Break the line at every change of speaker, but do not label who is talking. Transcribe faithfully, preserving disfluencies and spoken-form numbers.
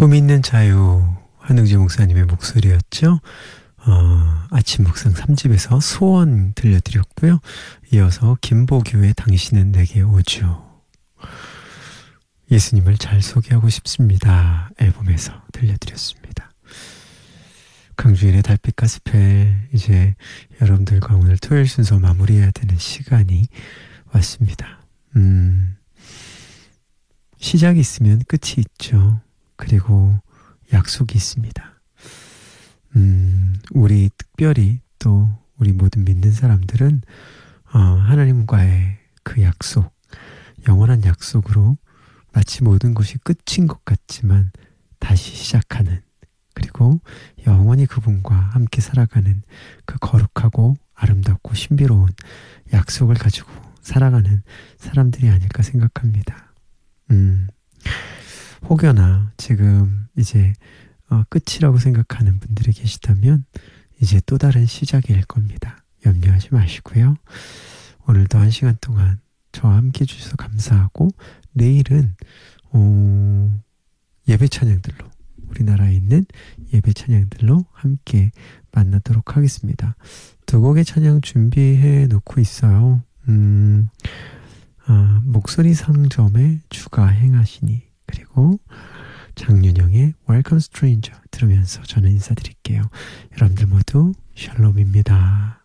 꿈 있는 자유, 한웅재 목사님의 목소리였죠. 어, 아침 묵상 삼 집에서 소원 들려드렸고요. 이어서 김보규의 당신은 내게 오죠. 예수님을 잘 소개하고 싶습니다. 앨범에서 들려드렸습니다. 강주인의 달빛 가스펠, 이제 여러분들과 오늘 토요일 순서 마무리해야 되는 시간이 왔습니다. 음, 시작이 있으면 끝이 있죠. 그리고 약속이 있습니다. 음, 우리 특별히 또 우리 모든 믿는 사람들은 어, 하나님과의 그 약속, 영원한 약속으로 마치 모든 것이 끝인 것 같지만 다시 시작하는, 그리고 영원히 그분과 함께 살아가는 그 거룩하고 아름답고 신비로운 약속을 가지고 살아가는 사람들이 아닐까 생각합니다. 음, 혹여나 지금 이제 어, 끝이라고 생각하는 분들이 계시다면 이제 또 다른 시작일 겁니다. 염려하지 마시고요. 오늘도 한 시간 동안 저와 함께 해주셔서 감사하고, 내일은 어, 예배 찬양들로, 우리나라에 있는 예배 찬양들로 함께 만나도록 하겠습니다. 두 곡의 찬양 준비해 놓고 있어요. 음, 아, 목소리 상점의 주가 행하시니, 그리고 장윤영의 Welcome Stranger 들으면서 저는 인사드릴게요. 여러분들 모두 샬롬입니다.